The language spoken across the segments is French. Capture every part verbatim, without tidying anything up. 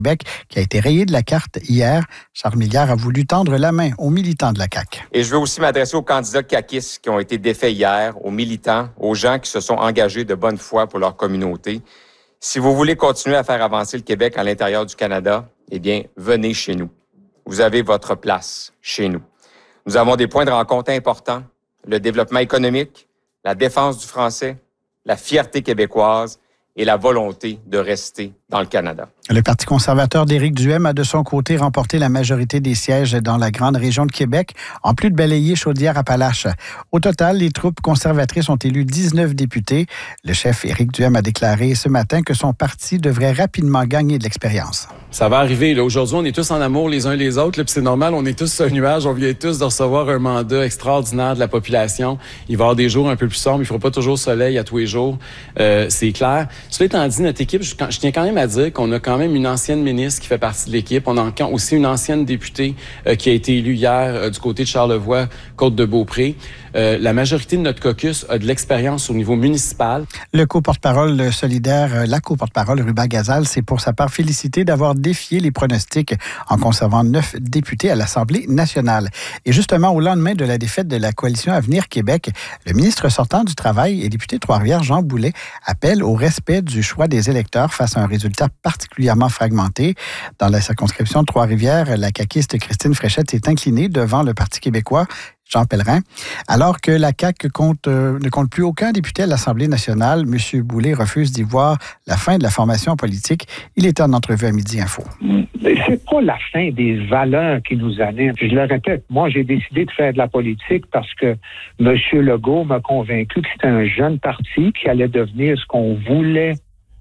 Québec, qui a été rayé de la carte hier. Charles Milliard a voulu tendre la main aux militants de la C A Q. Et je veux aussi m'adresser aux candidats caquistes qui ont été défaits hier, aux militants, aux gens qui se sont engagés de bonne foi pour leur communauté. Si vous voulez continuer à faire avancer le Québec à l'intérieur du Canada, eh bien, venez chez nous. Vous avez votre place chez nous. Nous avons des points de rencontre importants, le développement économique, la défense du français, la fierté québécoise et la volonté de rester dans le Canada. Le Parti conservateur d'Éric Duhem a de son côté remporté la majorité des sièges dans la grande région de Québec, en plus de balayer Chaudière-Appalaches. Au total, les troupes conservatrices ont élu dix-neuf députés. Le chef Éric Duhem a déclaré ce matin que son parti devrait rapidement gagner de l'expérience. Ça va arriver. Là. Aujourd'hui, on est tous en amour les uns les autres. Là, puis c'est normal, on est tous sur un nuage. On vient tous de recevoir un mandat extraordinaire de la population. Il va y avoir des jours un peu plus sombres. Il ne fera pas toujours soleil à tous les jours. Euh, c'est clair. Cela étant dit, notre équipe, je, je tiens quand même à dire qu'on a quand même une ancienne ministre qui fait partie de l'équipe. On a aussi une ancienne députée euh, qui a été élue hier euh, du côté de Charlevoix, Côte-de-Beaupré. Euh, la majorité de notre caucus a de l'expérience au niveau municipal. Le co-porte-parole solidaire, la co-porte-parole Ruba Gazal, c'est pour sa part félicité d'avoir défié les pronostics en conservant neuf députés à l'Assemblée nationale. Et justement, au lendemain de la défaite de la coalition Avenir Québec, le ministre sortant du Travail et député de Trois-Rivières, Jean Boulet, appelle au respect du choix des électeurs face à un résultat particulièrement fragmenté. Dans la circonscription de Trois-Rivières, la caquiste Christine Fréchette s'est inclinée devant le Parti québécois, Jean Pellerin. Alors que la C A Q compte, euh, ne compte plus aucun député à l'Assemblée nationale, M. Boulet refuse d'y voir la fin de la formation politique. Il était en entrevue à Midi Info. C'est pas la fin des valeurs qui nous animent. Je le répète, moi, j'ai décidé de faire de la politique parce que M. Legault m'a convaincu que c'était un jeune parti qui allait devenir ce qu'on voulait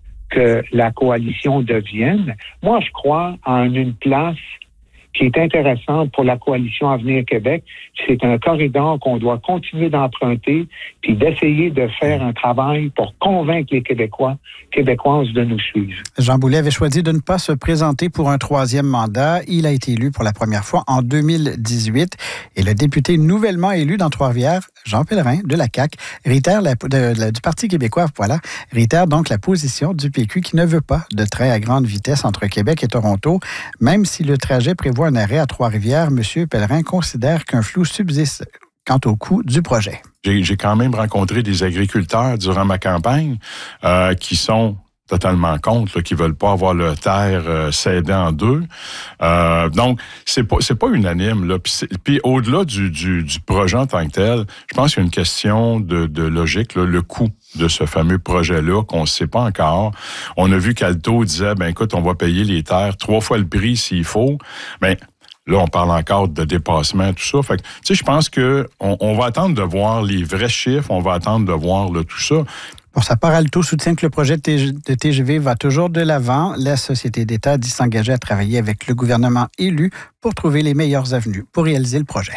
que la coalition devienne. Moi, je crois en une place qui est intéressante pour la coalition Avenir Québec. C'est un corridor qu'on doit continuer d'emprunter puis d'essayer de faire un travail pour convaincre les Québécois, Québécoises de nous suivre. Jean Boulet avait choisi de ne pas se présenter pour un troisième mandat. Il a été élu pour la première fois en deux mille dix-huit. Et le député nouvellement élu dans Trois-Rivières, Jean Pellerin, de la C A Q, réitère la, de, de, du Parti québécois, voilà, réitère donc la position du P Q qui ne veut pas de train à grande vitesse entre Québec et Toronto. Même si le trajet prévoit un arrêt à Trois-Rivières, M. Pellerin considère qu'un flou subsiste quant au coût du projet. J'ai, j'ai quand même rencontré des agriculteurs durant ma campagne euh, qui sont totalement contre, là, qui veulent pas avoir leur terre euh, cédée en deux. Euh, donc, c'est pas c'est pas unanime. Là. Puis, puis au-delà du, du, du projet en tant que tel, je pense qu'il y a une question de, de logique, là, le coût de ce fameux projet-là qu'on ne sait pas encore. On a vu qu'Alto disait, ben écoute, on va payer les terres trois fois le prix s'il faut. Ben là, on parle encore de dépassement, tout ça. Fait que, tu sais, je pense que on, on va attendre de voir les vrais chiffres, on va attendre de voir là, tout ça. Pour sa part, Alto soutient que le projet de T G V va toujours de l'avant. La société d'État dit s'engager à travailler avec le gouvernement élu pour trouver les meilleures avenues pour réaliser le projet.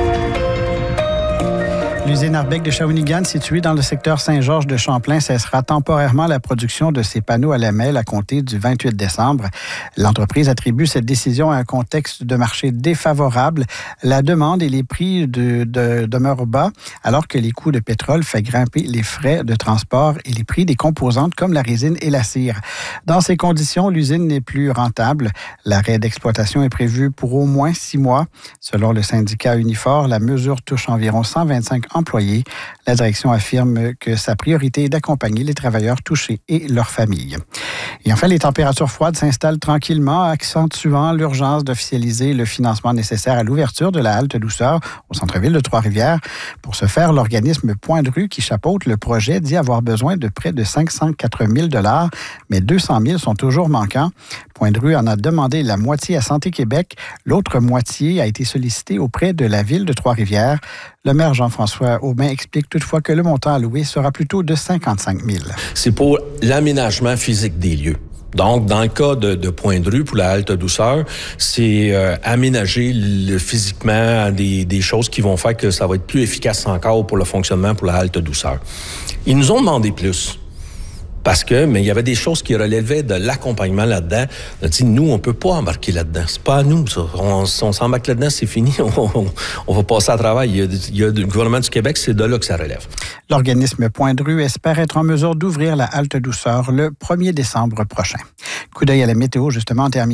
L'usine Arbec de Shawinigan, située dans le secteur Saint-Georges de Champlain, cessera temporairement la production de ses panneaux à lamelles à compter du vingt-huit décembre. L'entreprise attribue cette décision à un contexte de marché défavorable. La demande et les prix de, de, demeurent bas, alors que les coûts de pétrole fait grimper les frais de transport et les prix des composantes comme la résine et la cire. Dans ces conditions, l'usine n'est plus rentable. L'arrêt d'exploitation est prévu pour au moins six mois. Selon le syndicat Unifor, la mesure touche environ cent vingt-cinq employés. La direction affirme que sa priorité est d'accompagner les travailleurs touchés et leurs familles. Et enfin, les températures froides s'installent tranquillement, accentuant l'urgence d'officialiser le financement nécessaire à l'ouverture de la halte douceur au centre-ville de Trois-Rivières. Pour ce faire, l'organisme Point de rue, qui chapeaute le projet, dit avoir besoin de près de cinq cent quatre mille dollars, mais deux cent mille sont toujours manquants. Point de rue en a demandé la moitié à Santé Québec. L'autre moitié a été sollicitée auprès de la ville de Trois-Rivières. Le maire Jean-François Aubin explique toutefois que le montant alloué sera plutôt de cinquante-cinq mille. C'est pour l'aménagement physique des lieux. Donc, dans le cas de, de Point de rue pour la halte douceur, c'est euh, aménager le, physiquement des, des choses qui vont faire que ça va être plus efficace encore pour le fonctionnement pour la halte douceur. Ils nous ont demandé plus. Parce que, mais il y avait des choses qui relevaient de l'accompagnement là-dedans. On a dit, nous, on peut pas embarquer là-dedans. C'est pas à nous, ça. On, si on s'embarque là-dedans, c'est fini. On, on, on va passer à travail. Il y a, il y a le gouvernement du Québec, c'est de là que ça relève. L'organisme Point de rue espère être en mesure d'ouvrir la halte douceur le premier décembre prochain. Coup d'œil à la météo, justement, en terminant.